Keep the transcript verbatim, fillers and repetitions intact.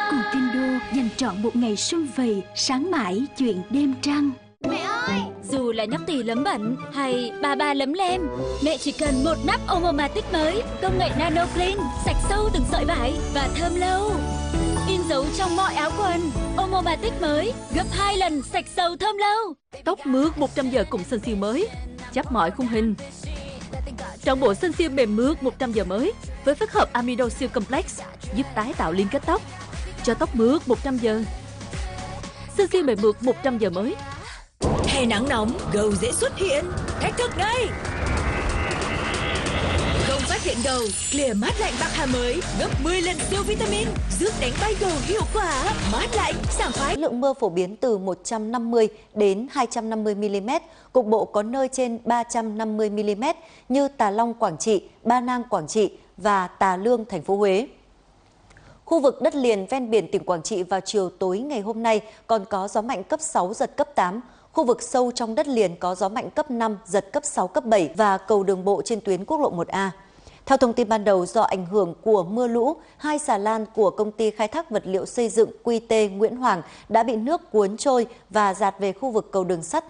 cùng Tindo dành trọn một ngày sum vầy, sáng mãi chuyện đêm trăng. Mẹ ơi! Dù là nhóc tỳ lấm bẩn hay bà bà lấm lem, mẹ chỉ cần một nắp Omomatic mới, công nghệ Nano Clean, sạch sâu từng sợi vải và thơm lâu. In dấu trong mọi áo quần, Omomatic mới, gấp hai lần sạch sâu thơm lâu. Tóc mướt một trăm giờ cùng Sunsil mới, chấp mọi khung hình. Trọn bộ Sunsil mềm mướt một trăm giờ mới với phức hợp Amido Silk Complex giúp tái tạo liên kết tóc, cho tóc mướt một trăm giờ. Sunsil mềm mượt một trăm giờ mới. Hè nắng nóng, gầu dễ xuất hiện. Thách thức đây! Không phát hiện gầu, clear mát lạnh bạc hà mới, gấp mười lần siêu vitamin, giúp đánh bay gầu hiệu quả. Mát lạnh, sảng khoái. Lượng mưa phổ biến từ một trăm năm mươi đến hai trăm năm mươi mi-li-mét, cục bộ có nơi trên ba trăm năm mươi mi-li-mét như Tà Long, Quảng Trị, Ba Nang, Quảng Trị và Tà Lương, thành phố Huế. Khu vực đất liền ven biển tỉnh Quảng Trị vào chiều tối ngày hôm nay còn có gió mạnh cấp sáu, giật cấp tám. Khu vực sâu trong đất liền có gió mạnh cấp năm, giật cấp sáu, cấp bảy và cầu đường bộ trên tuyến quốc lộ một A. Theo thông tin ban đầu, do ảnh hưởng của mưa lũ, hai xà lan của công ty khai thác vật liệu xây dựng quy tê Nguyễn Hoàng đã bị nước cuốn trôi và dạt về khu vực cầu đường sắt